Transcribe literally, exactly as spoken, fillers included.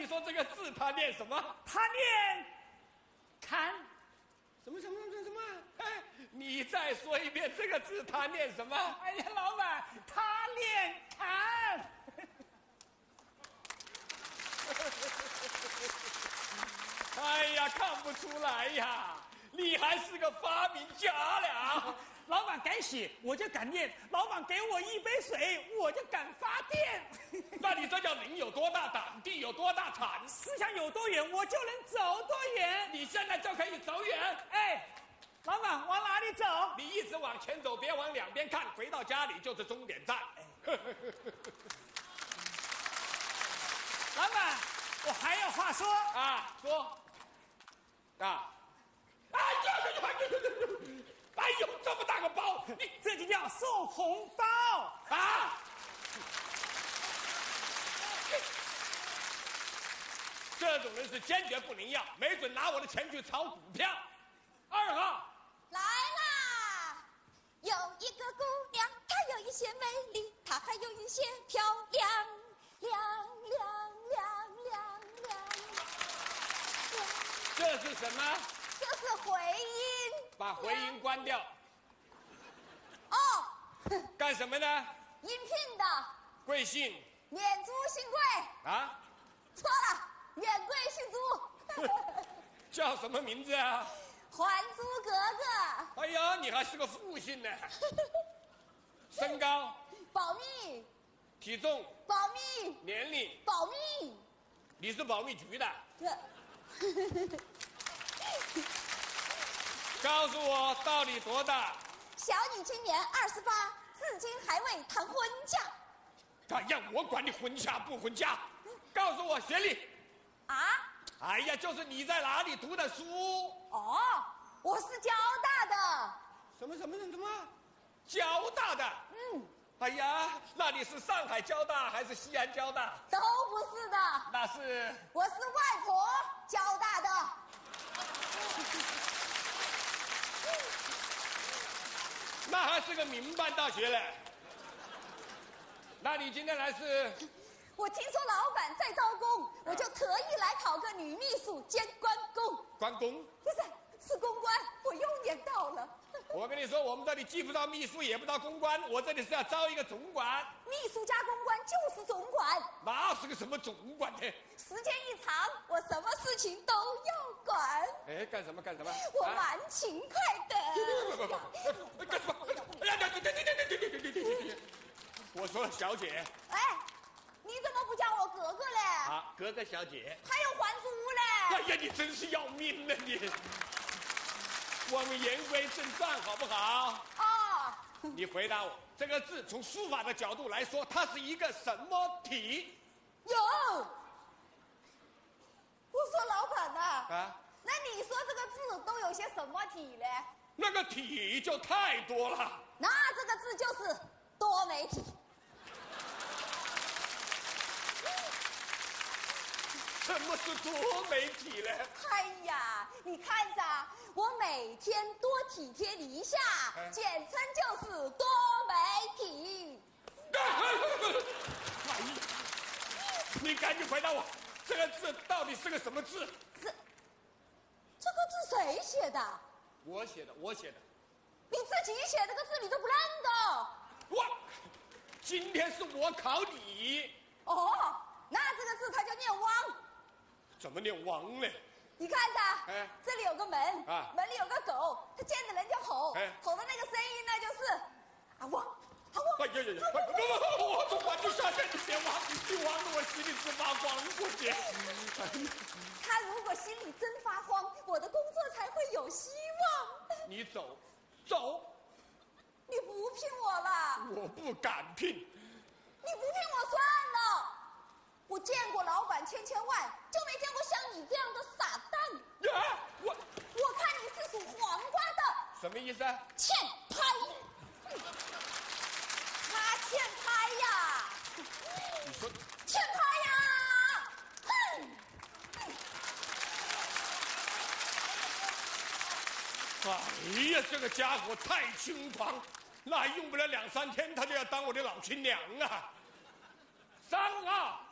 说这个字他念什么？ 他念看。 什么什么什么什么？哎，你再说一遍这个字他念什么？ 哎呀，老板，他念看。 哎呀，看不出来呀，你还是个发明家了。 老板敢写，我就敢念；老板给我一杯水，我就敢发电。 那你这叫人有多大胆，地有多大产。 思想有多远，我就能走多远。 你现在就可以走远。 哎，老板往哪里走？ 你一直往前走，别往两边看，回到家里就是终点站。 老板，我还有话说啊，说啊。哎呦！哎呦，这么大个包，你这就叫送红包啊！这种人是坚决不能要，没准拿我的钱去炒股票。二号来啦！有一个姑娘，她有一些美丽，她还有一些漂亮，亮亮亮亮亮。 这是什么？ 这是回音。 把回音关掉。 哦。 干什么呢？ 应聘的。 贵姓？ 免租姓贵。 啊？ 错了，免贵姓租。 叫什么名字啊？ 还租格格。 哎呀，你还是个复姓呢。身高？ 保密。 体重？ 保密。 年龄？ 保密。 你是保密局的？告诉我到底多大？ 小女今年二十八，至今还未谈婚嫁。 哎呀，我管你婚嫁不婚嫁！告诉我学历。 啊？ 哎呀，就是你在哪里读的书？ 哦，我是交大的。 什么什么什么？交大的？ 嗯。 哎呀，那你是上海交大还是西安交大？ 都不是的。 那是？ 我是外婆交大的。 那还是个民办大学嘞。那你今天来是？ 我听说老板在招工，我就特意来考个女秘书兼关公。 关公？ 不是，是公关，我又念到了。 我跟你说，我们这里既不招秘书，也不招公关，我这里是要招一个总管。 秘书加公关就是总管。 那是个什么总管呢？ 时间一长，我什么事情都要管。 哎，干什么干什么？ 我蛮勤快的。 不不不，干什么？哎呀，对对对对对对对对对！我说小姐。 哎，你怎么不叫我格格嘞？ 啊，格格小姐。 还有还租嘞？ 哎呀，你真是要命了你！我们言归正传，好不好？ 哦。 你回答我，这个字从书法的角度来说，它是一个什么体？ 有。我说老板呐。 啊。 那你说这个字都有些什么体嘞？ 那个体就太多了。 那这个字就是多媒体。 什么是多媒体呢？ 哎呀，你看着，我每天多体贴你一下，哎、简称就是多媒体。 哎呀，你赶紧回答我，这个字到底是个什么字？ 这这个字谁写的？ 我写的，我写的。 你自己写这个字你都不认得？ 我今天是我考你。 哦，那这个字它就念汪。 怎么念汪呢？ 你看着，哎，这里有个门，啊，门里有个狗，它见着人就吼，哎，吼的那个声音呢就是啊汪，啊汪。 哎呀呀呀！不不不，我总管就下线，你别汪，你汪得我心里直发慌，过节。 他如果心里真发慌，我的工作才会有希望。 你走，走。 你不聘我了？ 我不敢聘。 你不聘我算了。我见过老板千千万，就没见过像你这样的傻蛋。 啊！我我看你是属黄瓜的。 什么意思啊？ 欠拍。他欠拍呀！ 你说欠拍呀！哼！ 哎呀，这个家伙太轻狂，那用不了两三天，他就要当我的老亲娘啊！三号。